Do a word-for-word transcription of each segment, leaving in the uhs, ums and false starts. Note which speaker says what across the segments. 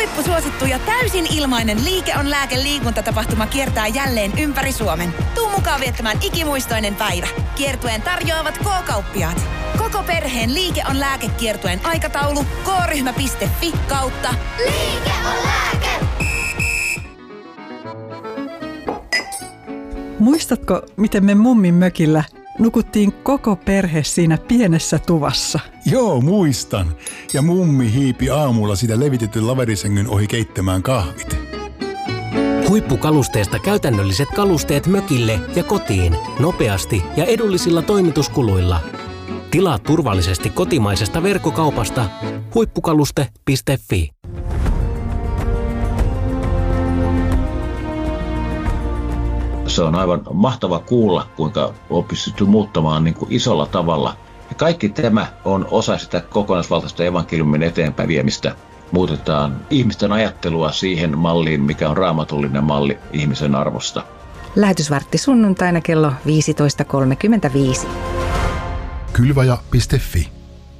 Speaker 1: Huippusuosittu ja täysin ilmainen Liike on lääke -liikuntatapahtuma kiertää jälleen ympäri Suomen. Tuu mukaan viettämään ikimuistoinen päivä. Kiertueen tarjoavat K-kauppiaat. Koko perheen Liike on lääke -kiertueen aikataulu k-ryhmä piste fi kautta
Speaker 2: Liike on lääke!
Speaker 3: Muistatko, miten me mummin mökillä nukuttiin koko perhe siinä pienessä tuvassa?
Speaker 4: Joo, muistan. Ja mummi hiipi aamulla sitä levitetyn laverisängyn ohi keittämään kahvit.
Speaker 5: Huippukalusteesta käytännölliset kalusteet mökille ja kotiin. Nopeasti ja edullisilla toimituskuluilla. Tilaa turvallisesti kotimaisesta verkkokaupasta huippukaluste piste fi.
Speaker 6: Se on aivan mahtava kuulla, kuinka on pystytty muuttamaan niin kuin isolla tavalla. Ja kaikki tämä on osa sitä kokonaisvaltaista evankeliumin eteenpäin viemistä. Muutetaan ihmisten ajattelua siihen malliin, mikä on raamatullinen malli ihmisen arvosta.
Speaker 7: Lähetysvartti sunnuntaina kello viisitoista kolmekymmentäviisi.
Speaker 4: Kylvaja piste fi.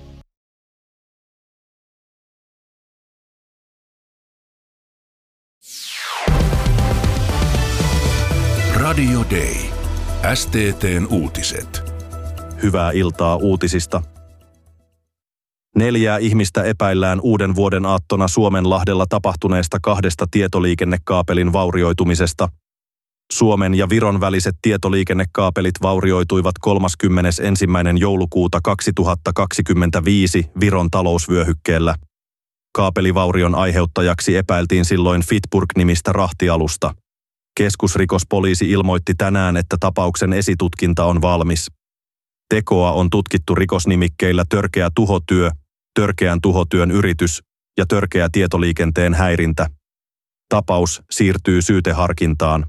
Speaker 8: Radio Day. S T T:n uutiset.
Speaker 9: Hyvää iltaa uutisista. Neljää ihmistä epäillään uuden vuoden aattona Suomenlahdella tapahtuneesta kahdesta tietoliikennekaapelin vaurioitumisesta. Suomen ja Viron väliset tietoliikennekaapelit vaurioituivat kolmaskymmenesensimmäinen joulukuuta kaksituhattakaksikymmentäviisi Viron talousvyöhykkeellä. Kaapelivaurion aiheuttajaksi epäiltiin silloin Fitburg-nimistä rahtialusta. Keskusrikospoliisi ilmoitti tänään, että tapauksen esitutkinta on valmis. Tekoa on tutkittu rikosnimikkeillä törkeä tuhotyö, törkeän tuhotyön yritys ja törkeä tietoliikenteen häirintä. Tapaus siirtyy syyteharkintaan.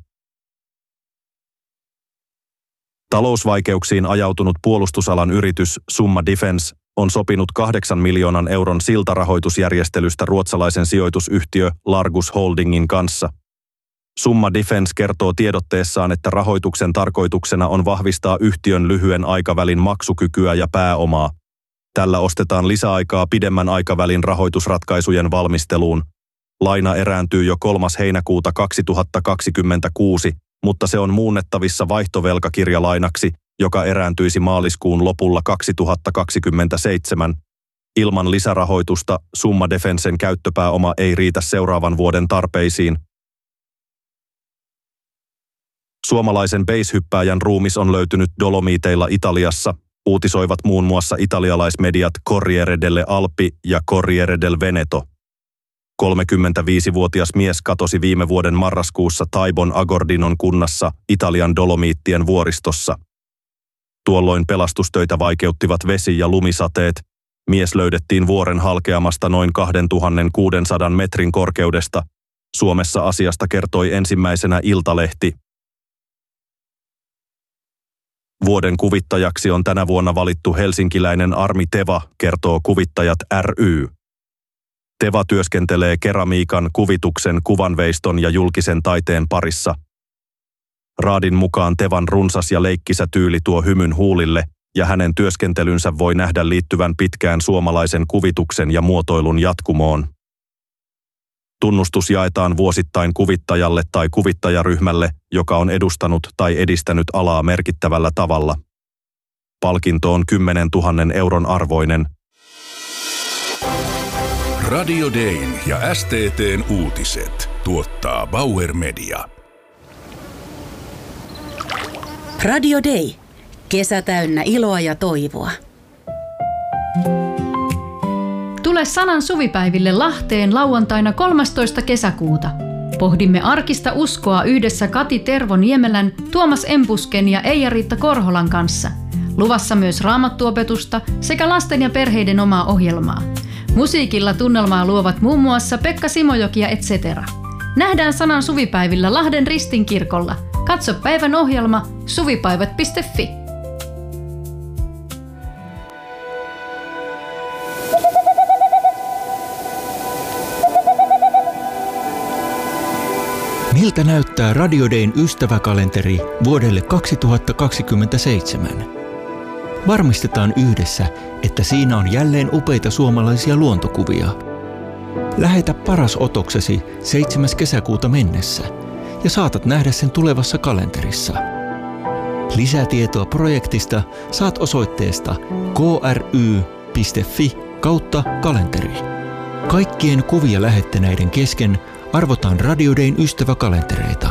Speaker 9: Talousvaikeuksiin ajautunut puolustusalan yritys Summa Defence on sopinut kahdeksan miljoonan euron siltarahoitusjärjestelystä ruotsalaisen sijoitusyhtiö Largus Holdingin kanssa. Summa Defence kertoo tiedotteessaan, että rahoituksen tarkoituksena on vahvistaa yhtiön lyhyen aikavälin maksukykyä ja pääomaa. Tällä ostetaan lisäaikaa pidemmän aikavälin rahoitusratkaisujen valmisteluun. Laina erääntyy jo kolmas heinäkuuta kaksituhattakaksikymmentäkuusi, mutta se on muunnettavissa vaihtovelkakirjalainaksi, joka erääntyisi maaliskuun lopulla kaksituhattakaksikymmentäseitsemän. Ilman lisärahoitusta Summa Defencen käyttöpääoma ei riitä seuraavan vuoden tarpeisiin. Suomalaisen beishyppääjän ruumis on löytynyt Dolomiteilla Italiassa, uutisoivat muun muassa italialaismediat Corriere delle Alpi ja Corriere del Veneto. kolmekymmentäviisivuotias mies katosi viime vuoden marraskuussa Taibon Agordinon kunnassa Italian Dolomiittien vuoristossa. Tuolloin pelastustöitä vaikeuttivat vesi- ja lumisateet. Mies löydettiin vuoren halkeamasta noin kaksituhattakuusisataa metrin korkeudesta. Suomessa asiasta kertoi ensimmäisenä Iltalehti. Vuoden kuvittajaksi on tänä vuonna valittu helsinkiläinen Armi Teva, kertoo Kuvittajat ry. Teva työskentelee keramiikan, kuvituksen, kuvanveiston ja julkisen taiteen parissa. Raadin mukaan Tevan runsas ja leikkisä tyyli tuo hymyn huulille, ja hänen työskentelynsä voi nähdä liittyvän pitkään suomalaisen kuvituksen ja muotoilun jatkumoon. Tunnustus jaetaan vuosittain kuvittajalle tai kuvittajaryhmälle, joka on edustanut tai edistänyt alaa merkittävällä tavalla. Palkinto on kymmenentuhannen euron arvoinen.
Speaker 8: Radio Dayn ja S T T:n uutiset tuottaa Bauer Media.
Speaker 10: Radio Day. Kesä täynnä iloa ja toivoa.
Speaker 11: Tule Sanan suvipäiville Lahteen lauantaina kolmastoista kesäkuuta. Pohdimme arkista uskoa yhdessä Kati Tervo-Niemelän, Tuomas Empusken ja Eija-Riitta Korholan kanssa. Luvassa myös raamattuopetusta sekä lasten ja perheiden omaa ohjelmaa. Musiikilla tunnelmaa luovat muun muassa Pekka Simojoki ja et cetera. Nähdään Sanan suvipäivillä Lahden Ristinkirkolla. Katso päivän ohjelma suvipäivät piste fi.
Speaker 12: Miltä näyttää Radio Dayn ystäväkalenteri vuodelle kaksituhattakaksikymmentäseitsemän? Varmistetaan yhdessä, että siinä on jälleen upeita suomalaisia luontokuvia. Lähetä paras otoksesi seitsemäs kesäkuuta mennessä ja saatat nähdä sen tulevassa kalenterissa. Lisätietoa projektista saat osoitteesta kry piste fi kautta kalenteri. Kaikkien kuvia lähettäneiden kesken arvotaan Radio Dayn ystäväkalentereita.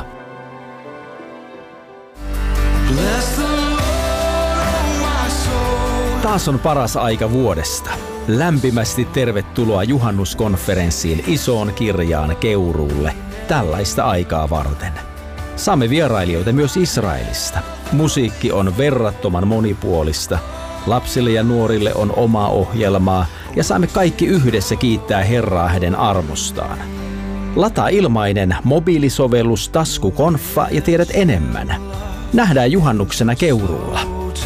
Speaker 13: Taas on paras aika vuodesta. Lämpimästi tervetuloa juhannuskonferenssiin isoon kirjaan Keuruulle tällaista aikaa varten. Saamme vierailijoita myös Israelista. Musiikki on verrattoman monipuolista. Lapsille ja nuorille on omaa ohjelmaa ja saamme kaikki yhdessä kiittää Herraa hänen armostaan. Lataa ilmainen mobiilisovellus Taskukonfa ja tiedät enemmän. Nähdään juhannuksena Keuruulla.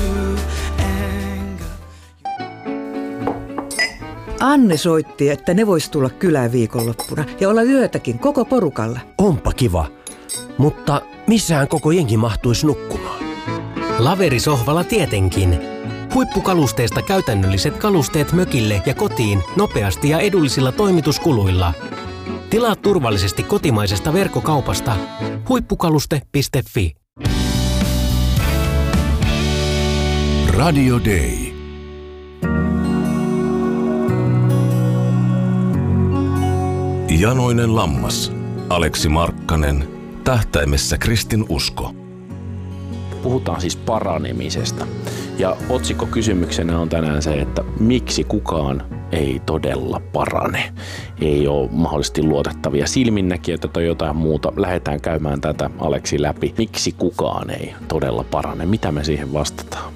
Speaker 14: Anne soitti, että ne vois tulla kylään viikonloppuna ja olla yötäkin koko porukalla.
Speaker 15: Onpa kiva, mutta missähän koko jengi mahtuisi nukkumaan?
Speaker 5: Laverisohvalla tietenkin. Huippukalusteesta käytännölliset kalusteet mökille ja kotiin nopeasti ja edullisilla toimituskuluilla. Tilaa turvallisesti kotimaisesta verkkokaupasta huippukaluste piste fi.
Speaker 8: Radio Day. Janoinen lammas. Aleksi Markkanen. Tähtäimessä kristin usko.
Speaker 16: Puhutaan siis paranemisesta. Ja otsikko kysymyksenä on tänään se, että miksi kukaan ei todella parane. Ei ole mahdollisesti luotettavia silminnäkijöitä tai jotain muuta. Lähdetään käymään tätä Aleksi läpi. Miksi kukaan ei todella parane? Mitä me siihen vastataan?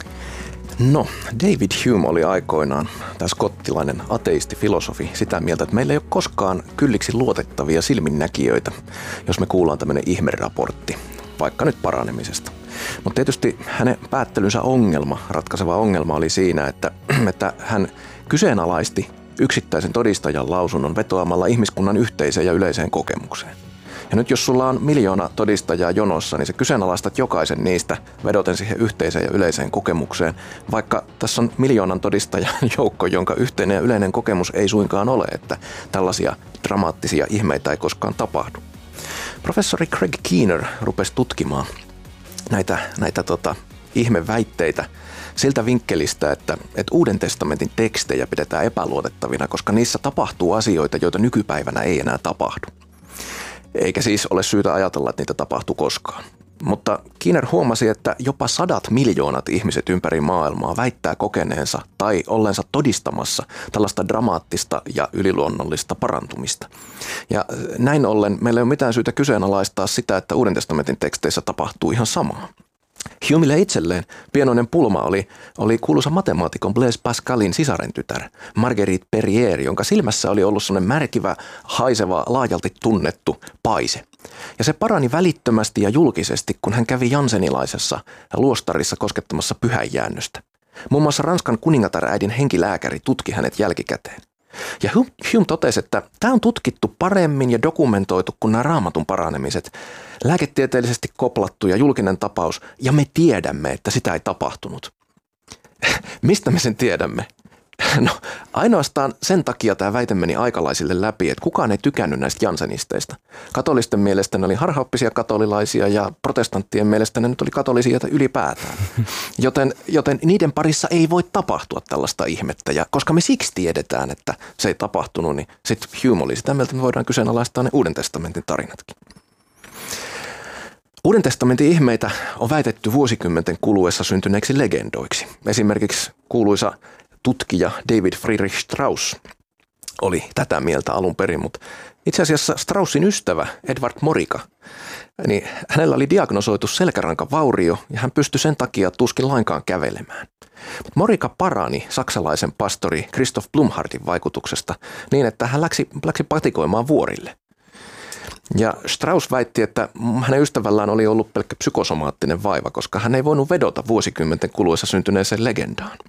Speaker 17: No, David Hume oli aikoinaan, tämä skottilainen ateisti-filosofi, sitä mieltä, että meillä ei ole koskaan kylliksi luotettavia silminnäkijöitä, jos me kuullaan tämmöinen ihmeraportti, vaikka nyt paranemisesta. Mutta tietysti hänen päättelynsä ongelma, ratkaiseva ongelma oli siinä, että, että hän kyseenalaisti yksittäisen todistajan lausunnon vetoamalla ihmiskunnan yhteiseen ja yleiseen kokemukseen. Ja nyt jos sulla on miljoona todistajaa jonossa, niin sä kyseenalaistat jokaisen niistä vedoten siihen yhteiseen ja yleiseen kokemukseen, vaikka tässä on miljoonan todistajan joukko, jonka yhteinen ja yleinen kokemus ei suinkaan ole, että tällaisia dramaattisia ihmeitä ei koskaan tapahdu. Professori Craig Keener rupesi tutkimaan näitä, näitä tota, ihmeväitteitä siltä vinkkelistä, että, että Uuden testamentin tekstejä pidetään epäluotettavina, koska niissä tapahtuu asioita, joita nykypäivänä ei enää tapahdu. Eikä siis ole syytä ajatella, että niitä tapahtuu koskaan. Mutta Keener huomasi, että jopa sadat miljoonat ihmiset ympäri maailmaa väittää kokeneensa tai ollensa todistamassa tällaista dramaattista ja yliluonnollista parantumista. Ja näin ollen meillä ei ole mitään syytä kyseenalaistaa sitä, että Uuden testamentin teksteissä tapahtuu ihan samaa. Humelle itselleen pienoinen pulma oli, oli kuuluisa matemaatikon Blaise Pascalin sisarentytär Marguerite Perrier, jonka silmässä oli ollut sellainen märkivä, haiseva, laajalti tunnettu paise. Ja se parani välittömästi ja julkisesti, kun hän kävi jansenilaisessa luostarissa koskettamassa pyhäinjäännöstä. Muun muassa Ranskan kuningatar-äidin henkilääkäri tutki hänet jälkikäteen. Ja Hume totesi, että tämä on tutkittu paremmin ja dokumentoitu kuin nämä Raamatun paranemiset. Lääketieteellisesti koplattu ja julkinen tapaus, ja me tiedämme, että sitä ei tapahtunut. Mistä me sen tiedämme? No, ainoastaan sen takia tämä väite meni aikalaisille läpi, että kukaan ei tykännyt näistä jansenisteista. Katolisten mielestä ne oli harhaoppisia katolilaisia ja protestanttien mielestä ne nyt oli katolisia ylipäätään. Joten, joten niiden parissa ei voi tapahtua tällaista ihmettä. Ja koska me siksi tiedetään, että se ei tapahtunut, niin sitten Hume oli sitä mieltä, että me voidaan kyseenalaistaa ne Uuden testamentin tarinatkin. Uuden testamentin ihmeitä on väitetty vuosikymmenten kuluessa syntyneeksi legendoiksi. Esimerkiksi kuuluisa tutkija David Friedrich Strauss oli tätä mieltä alun perin, mutta itse asiassa Straussin ystävä Edward Morica, niin hänellä oli diagnosoitu selkärankan vaurio ja hän pystyi sen takia tuskin lainkaan kävelemään. Mutta Morica parani saksalaisen pastori Christoph Blumhardtin vaikutuksesta niin, että hän läksi, läksi patikoimaan vuorille. Ja Strauss väitti, että hänen ystävällään oli ollut pelkkä psykosomaattinen vaiva, koska hän ei voinut vedota vuosikymmenten kuluessa syntyneeseen legendaan.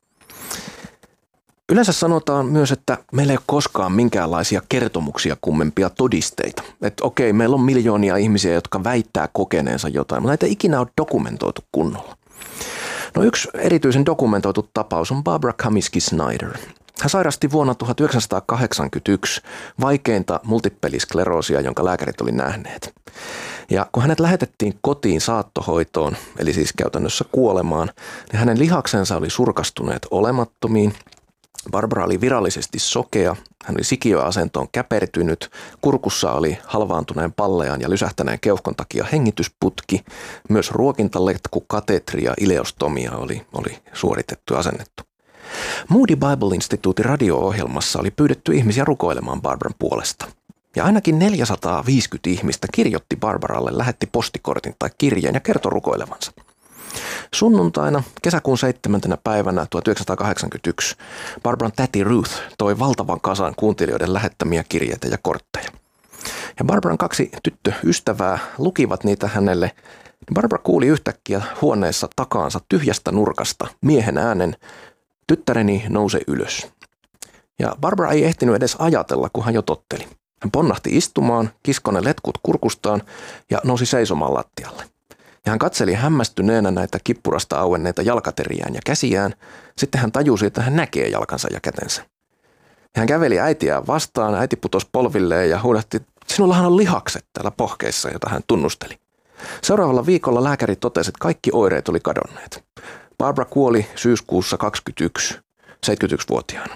Speaker 17: Yleensä sanotaan myös, että meillä ei ole koskaan minkäänlaisia kertomuksia kummempia todisteita. Että okei, meillä on miljoonia ihmisiä, jotka väittää kokeneensa jotain, mutta näitä ei ikinä ole dokumentoitu kunnolla. No yksi erityisen dokumentoitu tapaus on Barbara Kaminsky Snyder. Hän sairasti vuonna tuhatyhdeksänsataakahdeksankymmentäyksi vaikeinta multipeliskleroosia, jonka lääkärit oli nähneet. Ja kun hänet lähetettiin kotiin saattohoitoon, eli siis käytännössä kuolemaan, niin hänen lihaksensa oli surkastuneet olemattomiin. Barbara oli virallisesti sokea, hän oli sikiöasentoon käpertynyt, kurkussa oli halvaantuneen pallean ja lysähtäneen keuhkon takia hengitysputki, myös ruokintaletku, katetri ja ileostomia oli, oli suoritettu ja asennettu. Moody Bible-instituutin radio-ohjelmassa oli pyydetty ihmisiä rukoilemaan Barbaran puolesta. Ja ainakin neljäsataaviisikymmentä ihmistä kirjoitti Barbaralle, lähetti postikortin tai kirjeen ja kertoi rukoilevansa. Sunnuntaina kesäkuun seitsemäntenä päivänä tuhatyhdeksänsataakahdeksankymmentäyksi Barbaran täti Ruth toi valtavan kasan kuuntelijoiden lähettämiä kirjeitä ja kortteja. Ja Barbaran kaksi tyttöystävää lukivat niitä hänelle. Barbara kuuli yhtäkkiä huoneessa takaansa tyhjästä nurkasta miehen äänen, tyttäreni nouse ylös. Ja Barbara ei ehtinyt edes ajatella, kun hän jo totteli. Hän ponnahti istumaan, kiskoi ne letkut kurkustaan ja nousi seisomaan lattialle. Ja hän katseli hämmästyneenä näitä kippurasta auenneita jalkateriään ja käsiään. Sitten hän tajusi, että hän näkee jalkansa ja kätensä. Ja hän käveli äitiään vastaan, äiti putosi polvilleen ja huudahti, sinullahan on lihakset täällä pohkeissa, jota hän tunnusteli. Seuraavalla viikolla lääkäri totesi, että kaikki oireet oli kadonneet. Barbara kuoli syyskuussa kaksikymmentäyksi, seitsemänkymmentäyksivuotiaana.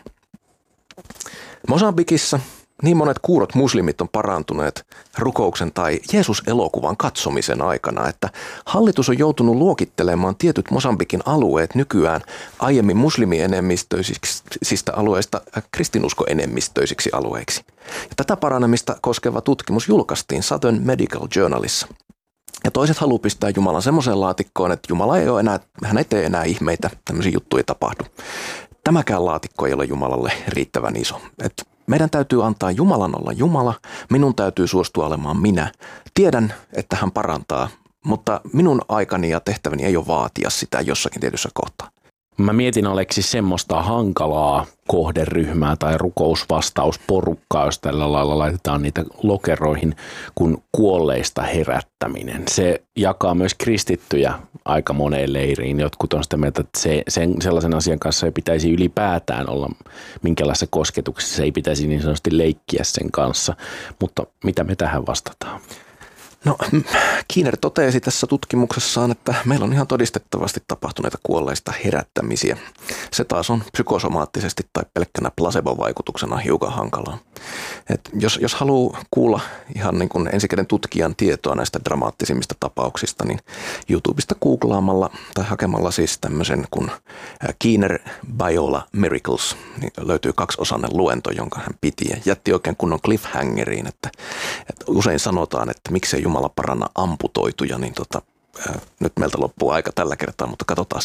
Speaker 17: Mosambikissa niin monet kuurot muslimit on parantuneet rukouksen tai Jeesus-elokuvan katsomisen aikana, että hallitus on joutunut luokittelemaan tietyt Mosambikin alueet nykyään aiemmin muslimienemmistöisistä alueista kristinuskoenemmistöisiksi alueiksi. Ja tätä paranemista koskeva tutkimus julkaistiin Southern Medical Journalissa. Ja toiset haluaa pistää Jumalan semmoiseen laatikkoon, että Jumala ei ole enää, hän ei tee enää ihmeitä, tämmöisiä juttuja ei tapahdu. Tämäkään laatikko ei ole Jumalalle riittävän iso. Et meidän täytyy antaa Jumalan olla Jumala, minun täytyy suostua olemaan minä. Tiedän, että hän parantaa, mutta minun aikani ja tehtäväni ei ole vaatia sitä jossakin tietyssä kohtaa.
Speaker 16: Mä mietin, Aleksi, semmoista hankalaa kohderyhmää tai rukousvastausporukkaa, jos tällä lailla laitetaan niitä lokeroihin, kuin kuolleista herättäminen. Se jakaa myös kristittyjä aika moneen leiriin. Jotkut on sitä mieltä, että se, sen, sellaisen asian kanssa ei pitäisi ylipäätään olla minkälaisessa kosketuksessa, se ei pitäisi niin sanotusti leikkiä sen kanssa. Mutta mitä me tähän vastataan?
Speaker 17: No, Keener totesi tässä tutkimuksessaan, että meillä on ihan todistettavasti tapahtuneita kuolleista herättämisiä. Se taas on psykosomaattisesti tai pelkkänä placebo-vaikutuksena hiukan hankalaa. Et jos, jos haluaa kuulla ihan niin kuin ensikäden tutkijan tietoa näistä dramaattisimmista tapauksista, niin YouTubesta googlaamalla tai hakemalla siis tämmöisen kuin Keener Biola Miracles, niin löytyy kaksiosainen luento, jonka hän piti ja jätti oikein kunnon cliffhangeriin, että, että usein sanotaan, että miksei Jumala paranna amputoituja, niin tota, ää, nyt meiltä loppuu aika tällä kertaa, mutta katsotaan se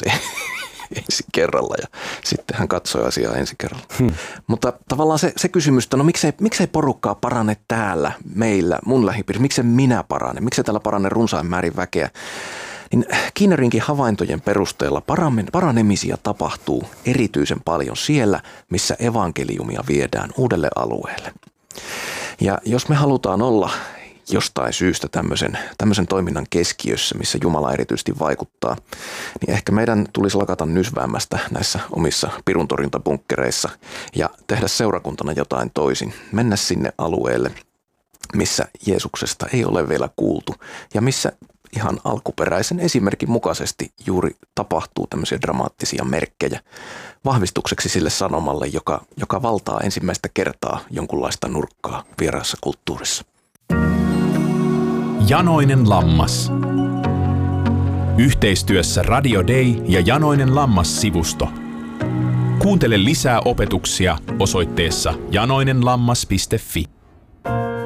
Speaker 17: ensi kerralla ja sitten hän katsoi asiaa ensi kerralla. Hmm. Mutta tavallaan se, se kysymys, että no miksei, miksei porukkaa parane täällä, meillä, mun lähipiirissä, miksei minä parane, miksei täällä parane runsain määrin väkeä, niin Keenerinkin havaintojen perusteella paranemisia tapahtuu erityisen paljon siellä, missä evankeliumia viedään uudelle alueelle. Ja jos me halutaan olla jostain syystä tämmöisen, tämmöisen toiminnan keskiössä, missä Jumala erityisesti vaikuttaa, niin ehkä meidän tulisi lakata nysväämästä näissä omissa piruntorjuntabunkkereissa ja tehdä seurakuntana jotain toisin. Mennä sinne alueelle, missä Jeesuksesta ei ole vielä kuultu ja missä ihan alkuperäisen esimerkin mukaisesti juuri tapahtuu tämmöisiä dramaattisia merkkejä vahvistukseksi sille sanomalle, joka, joka valtaa ensimmäistä kertaa jonkunlaista nurkkaa vieraassa kulttuurissa.
Speaker 18: Janoinen lammas. Yhteistyössä Radio Day ja Janoinen lammas-sivusto. Kuuntele lisää opetuksia osoitteessa janoinenlammas piste fi.